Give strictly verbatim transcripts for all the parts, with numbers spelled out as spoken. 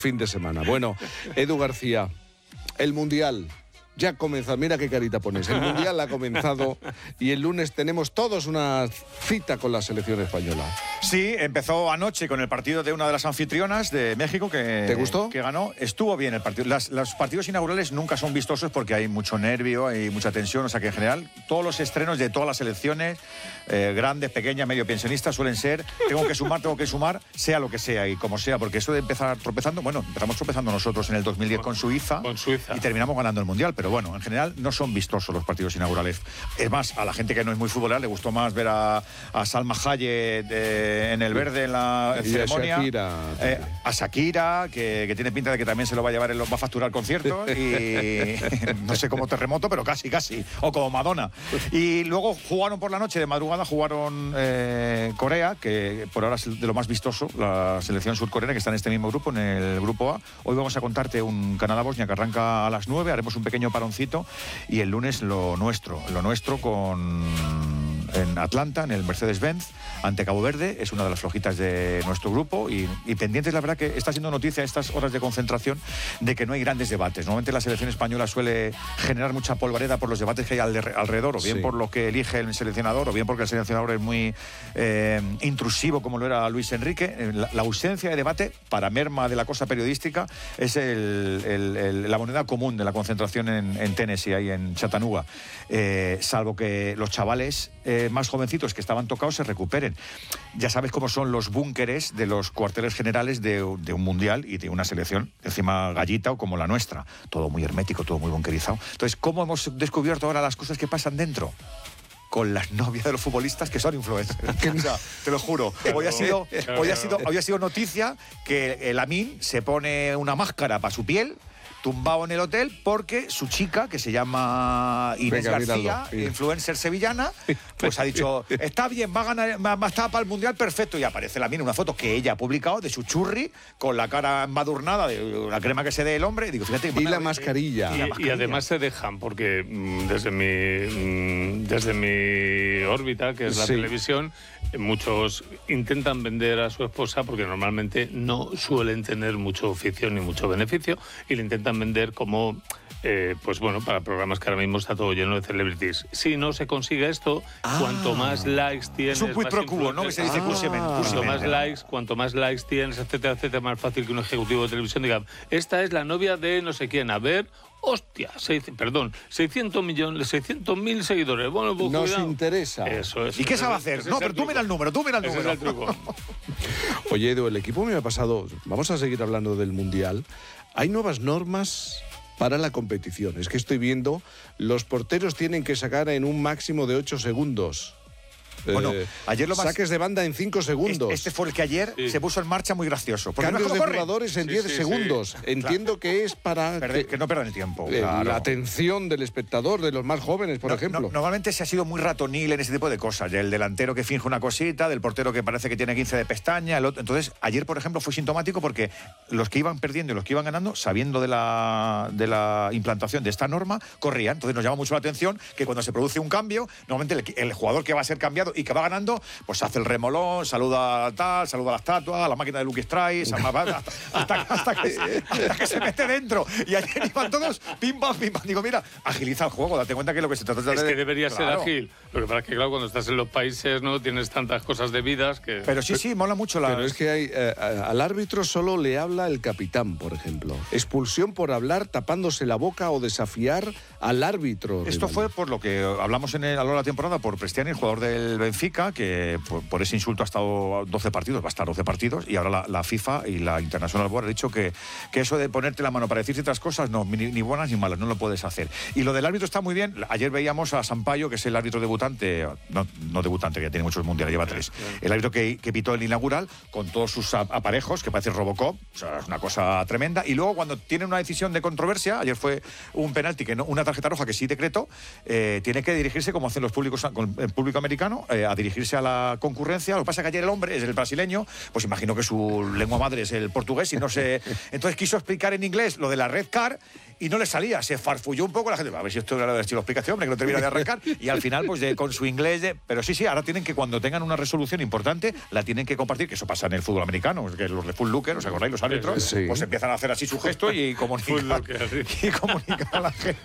fin de semana. Bueno, Edu García, el Mundial ya ha comenzado. Mira qué carita pones. El Mundial ha comenzado y el lunes tenemos todos una cita con la selección española. Sí, empezó anoche con el partido de una de las anfitrionas de México que, ¿Te gustó? que ganó. Estuvo bien el partido. Las, los partidos inaugurales nunca son vistosos porque hay mucho nervio, hay mucha tensión. O sea que en general todos los estrenos de todas las selecciones, eh, grandes, pequeñas, medio pensionistas, suelen ser tengo que sumar, tengo que sumar, sea lo que sea y como sea. Porque eso de empezar tropezando, bueno, empezamos tropezando nosotros en el dos mil diez con Suiza, con Suiza. y terminamos ganando el Mundial. Pero bueno, en general no son vistosos los partidos inaugurales. Es más, a la gente que no es muy futbolera le gustó más ver a, a Salma Hayek de, en el verde en la y ceremonia. A Shakira. Eh, a Shakira, que, que tiene pinta de que también se lo va a llevar, va a facturar el concierto. Y no sé cómo terremoto, pero casi, casi. O como Madonna. Y luego jugaron por la noche, de madrugada, jugaron eh, Corea, que por ahora es de lo más vistoso, la selección surcoreana, que está en este mismo grupo, en el grupo A. Hoy vamos a contarte un Canadá-Bosnia que arranca a las nueve, haremos un pequeño paroncito y el lunes lo nuestro, lo nuestro con en Atlanta, en el Mercedes-Benz, ante Cabo Verde. Es una de las flojitas de nuestro grupo y, y pendientes, la verdad que está siendo noticia estas horas de concentración de que no hay grandes debates. Normalmente la selección española suele generar mucha polvareda por los debates que hay alrededor, o bien sí. por lo que elige el seleccionador, o bien porque el seleccionador es muy eh, intrusivo, como lo era Luis Enrique. La, la ausencia de debate, para merma de la cosa periodística, es el, el, el, la moneda común de la concentración en, en Tennessee, ahí en Chattanooga. Eh, salvo que los chavales eh, más jovencitos que estaban tocados se recuperen. Ya sabes cómo son los búnkeres de los cuarteles generales de, de un mundial y de una selección, encima gallita o como la nuestra. Todo muy hermético, todo muy bunkerizado. Entonces, ¿cómo hemos descubierto ahora las cosas que pasan dentro? Con las novias de los futbolistas que son influencers. O sea, te lo juro. Hoy ha sido, hoy ha sido, hoy ha sido noticia que el Amin se pone una máscara para su piel, tumbado en el hotel, porque su chica, que se llama Inés Venga, García, míralo. influencer sevillana, pues ha dicho, está bien, va a ganar, va a estar para el Mundial, perfecto. Y aparece la mina una foto que ella ha publicado de su churri, con la cara embadurnada de la crema que se dé el hombre. Y digo, fíjate, Y la mascarilla. Y, la y mascarilla. además se dejan, porque mm, desde mi mm, desde mi órbita, que es la Sí. televisión, eh, muchos intentan vender a su esposa porque normalmente no suelen tener mucho oficio ni mucho beneficio, y le intentan vender como, eh, pues bueno, para programas que ahora mismo está todo lleno de celebrities. Si no se consigue esto, Ah. cuanto más likes tienes, Es un quid más pro quo, ¿no? Que se dice influencers- cursimen, Ah. Cuanto cursimen. más likes, cuanto más likes tienes, etcétera, etcétera, más fácil que un ejecutivo de televisión diga, esta es la novia de no sé quién, a ver, hostia, seis, perdón, seiscientos millones, seiscientos mil seguidores. Bueno, pues Nos cuidado. interesa. Eso es. ¿Y qué ese sabe es- hacer? ese No, es pero el tú mira el truco. número, tú mira el Ese número. es el truco. Oye, Edu, el equipo me ha pasado. Vamos a seguir hablando del Mundial. Hay nuevas normas para la competición. Es que estoy viendo, los porteros tienen que sacar en un máximo de ocho segundos. Bueno, Eh, ayer lo más- saques de banda en cinco segundos. Este, este fue el que ayer Sí. se puso en marcha muy gracioso. Porque Cambios no de corre. jugadores en Sí, diez sí, sí. segundos. Entiendo que es para Perder- que, que no pierdan el tiempo. eh, claro. la atención del espectador, de los más jóvenes, por No, ejemplo. no, normalmente se ha sido muy ratonil en ese tipo de cosas. Del delantero que finge una cosita, del portero que parece que tiene quince de pestaña. El otro. Entonces, ayer, por ejemplo, fue sintomático porque los que iban perdiendo y los que iban ganando, sabiendo de la, de la implantación de esta norma, corrían. Entonces, nos llama mucho la atención que cuando se produce un cambio, normalmente el, el jugador que va a ser cambiado y que va ganando, pues hace el remolón, saluda a tal, saluda a la estatua, a la máquina de Lucky Strike, hasta, hasta, hasta, que, hasta que se mete dentro. Y ayer iban todos pim pam, pim pam. Digo, mira, agiliza el juego, date cuenta que lo que se trata Es de... que debería Claro. ser ágil. Lo que pasa es que, claro, cuando estás en los países, no tienes tantas cosas debidas que... Pero sí, sí, mola mucho la... Pero es que hay, eh, al árbitro solo le habla el capitán, por ejemplo. Expulsión por hablar tapándose la boca o desafiar al árbitro. Esto rival. fue por lo que hablamos en el, a lo largo de la temporada por Prestiani, el jugador del Benfica, que por, por ese insulto ha estado doce partidos, va a estar doce partidos, y ahora la, la FIFA y la International Board ha dicho que, que eso de ponerte la mano para decir ciertas cosas, no, ni, ni buenas ni malas, no lo puedes hacer. Y lo del árbitro está muy bien. Ayer veíamos a Sampaio, que es el árbitro debutante, no, no debutante, que ya tiene muchos mundiales, lleva tres, el árbitro que, que pitó el inaugural, con todos sus aparejos, que parece Robocop, o sea, es una cosa tremenda. Y luego, cuando tiene una decisión de controversia, ayer fue un penalti, que no, una tarjeta roja que sí decretó, eh, tiene que dirigirse como hacen los públicos con el público americano, bueno, eh, a dirigirse a la concurrencia. Lo que pasa es que ayer el hombre es el brasileño, pues imagino que su lengua madre es el portugués y no sé. Entonces quiso explicar en inglés lo de la red card y no le salía, se farfulló un poco la gente. A ver si esto era si lo explica este hombre, que no termina de arrancar. Y al final, pues de, con su inglés. De, pero sí, sí, ahora tienen que, cuando tengan una resolución importante, la tienen que compartir, que eso pasa en el fútbol americano, que los de full looker, ¿os acordáis? Los árbitros, sí. Pues empiezan a hacer así su gesto y comunican, y comunican a la gente.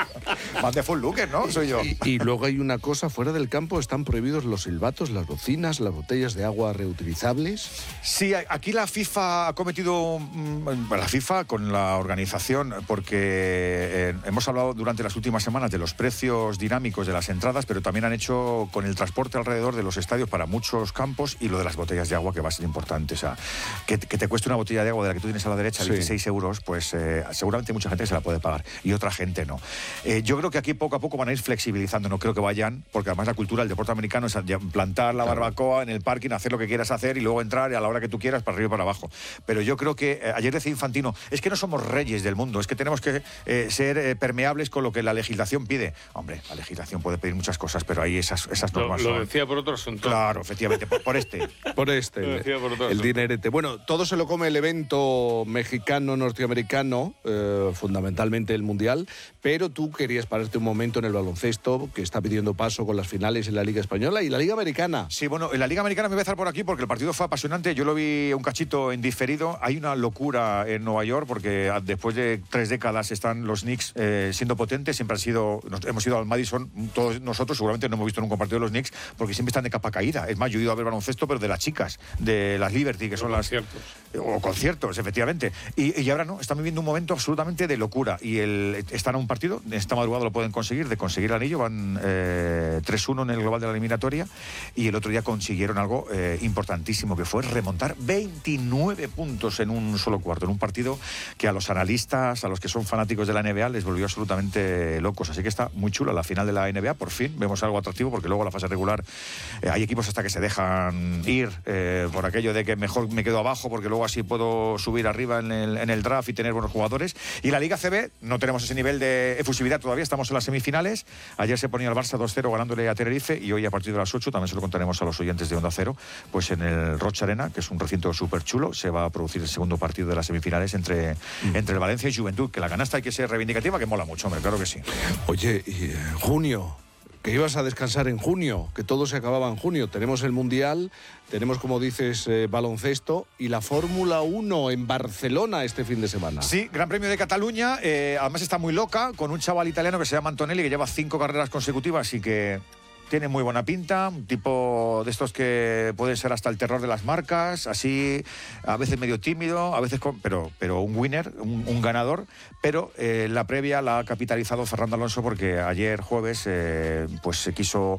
Más de full looker, ¿no? Soy yo. Y, y luego hay una cosa, fuera del campo están prohibidos los silbatos, las bocinas, las botellas de agua reutilizables. Sí, aquí la FIFA ha cometido, la FIFA con la organización, porque eh, hemos hablado durante las últimas semanas de los precios dinámicos de las entradas, pero también han hecho con el transporte alrededor de los estadios para muchos campos y lo de las botellas de agua, que va a ser importante. O sea, que, que te cueste una botella de agua de la que tú tienes a la derecha, sí, dieciséis euros, pues eh, seguramente mucha gente se la puede pagar y otra gente no. Eh, yo creo que aquí poco a poco van a ir flexibilizando, no creo que vayan, porque además la cultura del deporte americano es plantar la barbacoa en el parking, hacer lo que quieras hacer y luego entrar y a la hora que tú quieras para arriba y para abajo. Pero yo creo que, eh, ayer decía Infantino, es que no somos reyes del mundo, es que tenemos que eh, ser eh, permeables con lo que la legislación pide. Hombre, la legislación puede pedir muchas cosas, pero ahí esas, esas normas Lo, lo son... decía por otro asunto. Claro, efectivamente, por, por este. Por este, Lo decía por otro el asunto. dinerete. Bueno, todo se lo come el evento mexicano-norteamericano, eh, fundamentalmente el Mundial, pero tú querías pararte un momento en el baloncesto, que está pidiendo paso con las finales en la Liga Española y la Liga Americana. Sí, bueno, en la Liga Americana me voy a estar por aquí porque el partido fue apasionante. Yo lo vi un cachito en diferido. Hay una locura en Nueva York porque después de tres décadas están los Knicks eh, siendo potentes. Siempre han sido, nos, hemos ido al Madison, todos nosotros seguramente no hemos visto nunca un partido de los Knicks porque siempre están de capa caída. Es más, yo he ido a ver baloncesto, pero de las chicas, de las Liberty, que son las... Conciertos. O conciertos, efectivamente. Y, y ahora no, están viviendo un momento absolutamente de locura. Y el, están a un partido, esta madrugada lo pueden conseguir, de conseguir el anillo, van eh, tres uno en el global de la eliminatoria, y el otro día consiguieron algo eh, importantísimo, que fue remontar veintinueve puntos en un solo cuarto, en un partido que a los analistas, a los que son fanáticos de la N B A, les volvió absolutamente locos. Así que está muy chula la final de la N B A, por fin vemos algo atractivo, porque luego la fase regular eh, hay equipos hasta que se dejan ir eh, por aquello de que mejor me quedo abajo porque luego así puedo subir arriba en el, en el draft y tener buenos jugadores. Y la Liga C B, no tenemos ese nivel de efusividad todavía, estamos en las semifinales. Ayer se ponía el Barça dos cero ganándole a Tenerife, y hoy a partir de las ocho, también se lo contaremos a los oyentes de Onda Cero, pues en el Rocha Arena, que es un recinto súper chulo, se va a producir el segundo partido de las semifinales entre, mm. entre el Valencia y Juventud, que la canasta hay que ser reivindicativa, que mola mucho, hombre, claro que sí. Oye, y eh, junio, que ibas a descansar en junio, que todo se acababa en junio. Tenemos el Mundial, tenemos, como dices, eh, baloncesto y la Fórmula uno en Barcelona este fin de semana. Sí, Gran Premio de Cataluña, eh, además está muy loca, con un chaval italiano que se llama Antonelli, que lleva cinco carreras consecutivas y que tiene muy buena pinta, un tipo de estos que pueden ser hasta el terror de las marcas, así, a veces medio tímido, a veces con, pero, pero un winner, un, un ganador, pero eh, la previa la ha capitalizado Fernando Alonso porque ayer jueves eh, pues se quiso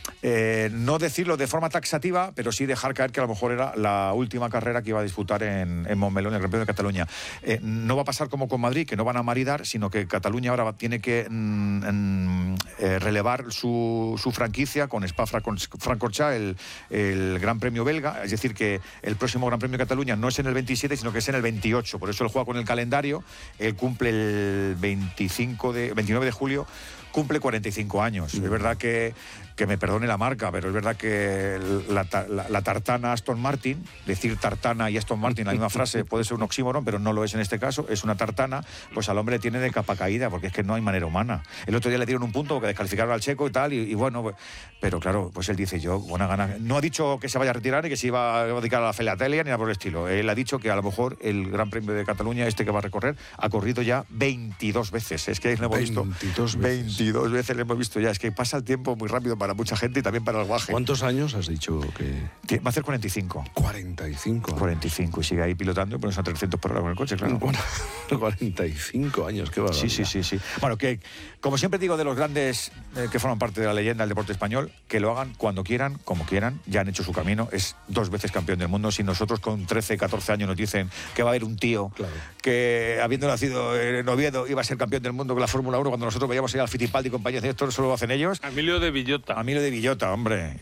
eh, no decirlo de forma taxativa, pero sí dejar caer que a lo mejor era la última carrera que iba a disputar en, en Montmeló, en el Gran Premio de Cataluña. Eh, no va a pasar como con Madrid, que no van a maridar, sino que Cataluña ahora tiene que mm, mm, eh, relevar su, su franquicia con Spa-Francorchamps, el, el Gran Premio belga, es decir que el próximo Gran Premio de Cataluña no es en el veintisiete, sino que es en el veintiocho, por eso él juega con el calendario, él cumple el veinticinco de, veintinueve de julio, cumple cuarenta y cinco años. Mm. Es verdad que, que me perdone la marca, pero es verdad que la, la, la tartana Aston Martin, decir tartana y Aston Martin en la misma frase puede ser un oxímoron, pero no lo es en este caso, es una tartana, pues al hombre tiene de capa caída, porque es que no hay manera humana. El otro día le dieron un punto porque descalificaron al checo y tal, y, y bueno, pero claro, pues él dice, yo, buena gana. No ha dicho que se vaya a retirar ni que se iba a dedicar a la filatelia ni nada por el estilo. Él ha dicho que a lo mejor el Gran Premio de Cataluña, este que va a recorrer, ha corrido ya veintidós veces. Es que lo hemos visto. veintidós veces. veintidós veces lo hemos visto ya. Es que pasa el tiempo muy rápido para mucha gente y también para el guaje. ¿Cuántos años has dicho que...? Va a hacer cuarenta y cinco. cuarenta y cinco. cuarenta y cinco. Y sigue ahí pilotando y pones a trescientos por hora con el coche, claro. Bueno, cuarenta y cinco años, qué barbaridad. Sí, sí, sí, sí. Bueno, que como siempre digo de los grandes eh, que forman parte de la leyenda del deporte español, que lo hagan cuando quieran, como quieran, ya han hecho su camino, es dos veces campeón del mundo. Si nosotros con trece, catorce años nos dicen que va a haber un tío claro. que habiendo nacido en Oviedo iba a ser campeón del mundo con la Fórmula uno, cuando nosotros veíamos ir al Fittipaldi y compañía, esto solo lo hacen ellos. Emilio de Villota. Emilio de Villota, hombre.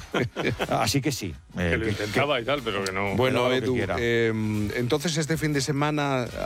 Así que sí. Eh, que lo que, intentaba que, y tal, pero que no. Bueno, que Edu, eh, entonces este fin de semana, ¿haces algún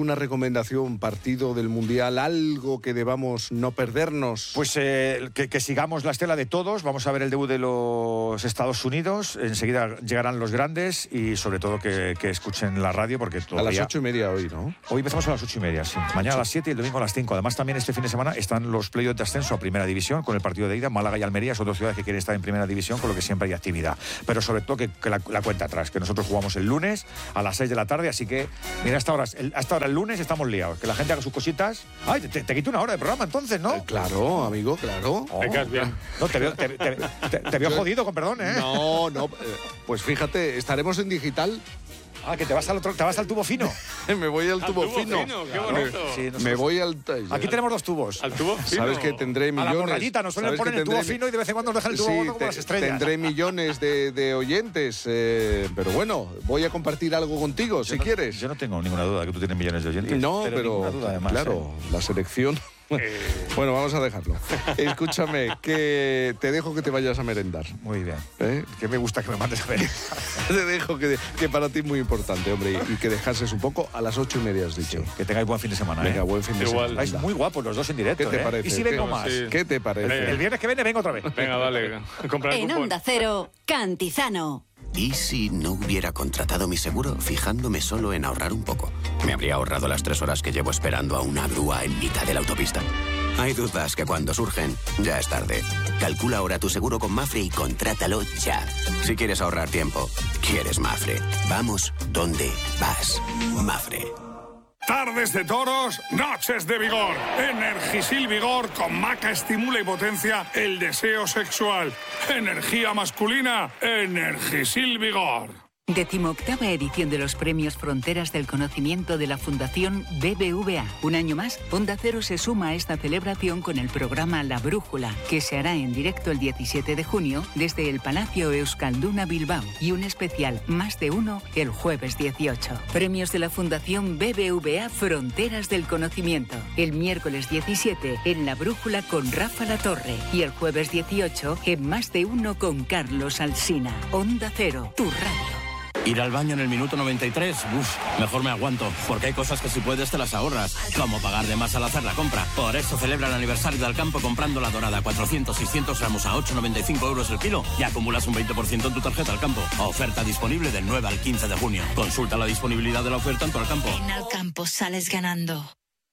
¿Alguna recomendación, partido del Mundial, algo que debamos no perdernos? Pues eh, que, que sigamos la estela de todos. Vamos a ver el debut de los Estados Unidos. Enseguida llegarán los grandes y sobre todo que, que escuchen la radio porque todavía... A las ocho y media hoy, ¿no? Hoy empezamos a las ocho y media, sí. Mañana a las siete y el domingo a las cinco. Además también este fin de semana están los playoffs de ascenso a Primera División con el partido de ida. Málaga y Almería son dos ciudades que quieren estar en Primera División, con lo que siempre hay actividad. Pero sobre todo que, que la, la cuenta atrás, que nosotros jugamos el lunes a las seis de la tarde, así que mira, hasta ahora, el, hasta ahora el lunes estamos liados. Que la gente haga sus cositas. Ay, te, te quito una hora de programa entonces, ¿no? Eh, claro, amigo, claro. Oh, te quedas bien. No, te veo, te, te, te, te veo jodido, con perdón, ¿eh? No, no. Pues fíjate, estaremos en digital. Ah, que te vas al otro, te vas al tubo fino. Me voy al tubo, al tubo fino. fino. Qué bonito. Sí, nosotros... Me voy al... Aquí tenemos dos tubos. Al tubo fino. Sabes que tendré millones. A la borrallita nos suelen poner el tubo tendré... fino y de vez en cuando nos dejan el tubo sí, gordo como te, las estrellas. Tendré millones de, de oyentes, eh, pero bueno, voy a compartir algo contigo, yo si no, quieres. Yo no tengo ninguna duda de que tú tienes millones de oyentes. No, pero, pero duda, además, claro, ¿eh? la selección... Eh... Bueno, vamos a dejarlo. Escúchame, que te dejo que te vayas a merendar. Muy bien. ¿Eh? Que me gusta que me mandes a ver. Te dejo que, que para ti es muy importante, hombre, y, y que descanses un poco. A las ocho y media has dicho. Sí, que tengáis buen fin de semana. Venga, ¿eh? buen fin de Igual. semana. Estáis muy guapos los dos en directo. ¿Qué te ¿eh? parece? ¿Y si ¿Qué- vengo más? sí. ¿Qué te parece? El viernes que viene vengo otra vez. Venga, vale. Comprar el En cupón. Onda Cero, Cantizano. ¿Y si no hubiera contratado mi seguro fijándome solo en ahorrar un poco? ¿Me habría ahorrado las tres horas que llevo esperando a una grúa en mitad de la autopista? Hay dudas que cuando surgen, ya es tarde. Calcula ahora tu seguro con Mafre y contrátalo ya. Si quieres ahorrar tiempo, quieres Mafre. Vamos donde vas. Mafre. Tardes de toros, noches de vigor. Energisil Vigor con maca estimula y potencia el deseo sexual. Energía masculina, Energisil Vigor. Decimoctava edición de los Premios Fronteras del Conocimiento de la Fundación B B V A. Un año más, Onda Cero se suma a esta celebración con el programa La Brújula, que se hará en directo el diecisiete de junio desde el Palacio Euskalduna Bilbao, y un especial Más de Uno el jueves dieciocho. Premios de la Fundación B B V A Fronteras del Conocimiento. El miércoles diecisiete en La Brújula con Rafa Latorre y el jueves dieciocho en Más de Uno con Carlos Alsina. Onda Cero, tu radio. Ir al baño en el minuto noventa y tres, uff, mejor me aguanto, porque hay cosas que si puedes te las ahorras, como pagar de más al hacer la compra. Por eso celebra el aniversario del campo comprando la dorada cuatrocientos seiscientos gramos a ocho con noventa y cinco euros el kilo y acumulas un veinte por ciento en tu tarjeta al campo. Oferta disponible del nueve al quince de junio. Consulta la disponibilidad de la oferta en tu Alcampo. En Alcampo sales ganando.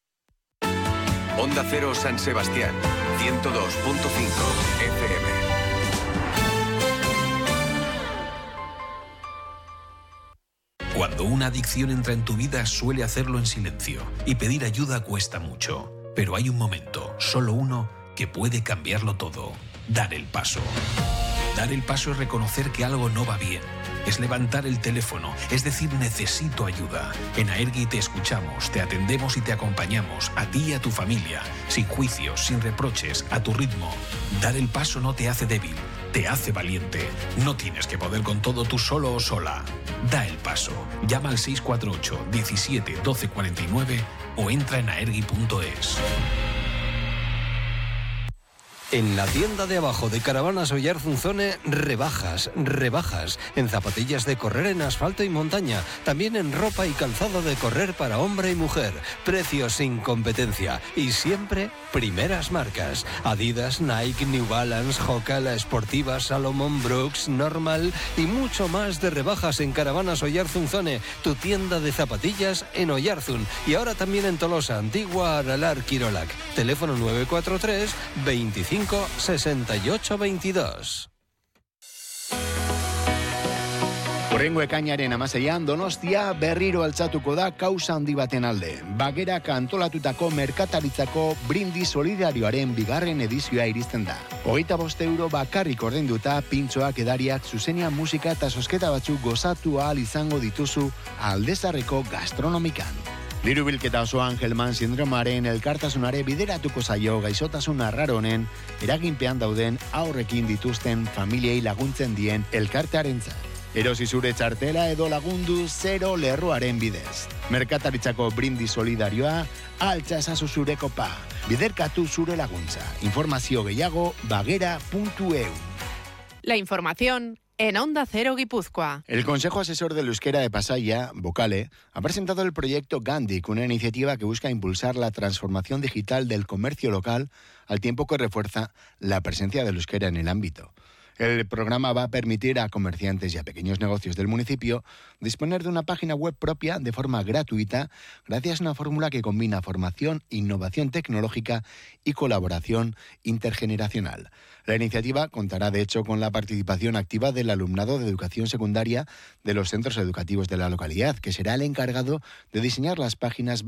Onda Cero San Sebastián, ciento dos punto cinco F M. Cuando una adicción entra en tu vida, suele hacerlo en silencio, y pedir ayuda cuesta mucho. Pero hay un momento, solo uno, que puede cambiarlo todo: dar el paso. Dar el paso es reconocer que algo no va bien. Es levantar el teléfono, es decir, necesito ayuda. En Aergi te escuchamos, te atendemos y te acompañamos, a ti y a tu familia, sin juicios, sin reproches, a tu ritmo. Dar el paso no te hace débil, te hace valiente. No tienes que poder con todo tú solo o sola. Da el paso. Llama al seis cuatro ocho, diecisiete, doce cuarenta y nueve o entra en aergi punto es. En la tienda de abajo de Caravanas Oyarzunzone, rebajas, rebajas. En zapatillas de correr en asfalto y montaña. También en ropa y calzado de correr para hombre y mujer. Precios sin competencia. Y siempre primeras marcas. Adidas, Nike, New Balance, Hoka, La Esportiva, Salomon, Brooks, Normal y mucho más de rebajas en Caravanas Oyarzunzone. Tu tienda de zapatillas en Oyarzun. Y ahora también en Tolosa, Antigua, Aralar, Quirolac. Teléfono nueve cuatro tres, veinticinco, sesenta y ocho, veintidós. Horrengo ekainaren amaseian Donostia berriro altzatuko da kausa handi baten alde. Bagerak antolatutako merkataritzako brindis solidarioaren bigarren edizioa iristen da. Hogeita bost euro bakarrik ordainduta pintxoak, edariak, zuzenean musika eta sosketa batzuk gozatu ahal izango dituzu Aldezarreko gastronomikan. Diru bilketa osoan Angelman sindromaren elkartasunare bideratuko zaio gaixotasun arraro honen eraginpean dauden aurrekin dituzten familiei laguntzen dien elkartearentzat. Erosi zure txartela edo lagundu zero lerroaren bidez. Merkataritzako brindis solidarioa, altza ezazu zure kopa. Biderkatu zure laguntza. Informazio gehiago bagera puntu e u. La información en Onda Cero Guipúzcoa. El Consejo Asesor del Euskera de Pasaia, Vocale, ha presentado el proyecto Gandik, una iniciativa que busca impulsar la transformación digital del comercio local, al tiempo que refuerza la presencia del euskera en el ámbito. El programa va a permitir a comerciantes y a pequeños negocios del municipio disponer de una página web propia de forma gratuita, gracias a una fórmula que combina formación, innovación tecnológica y colaboración intergeneracional. La iniciativa contará, de hecho, con la participación activa del alumnado de educación secundaria de los centros educativos de la localidad, que será el encargado de diseñar las páginas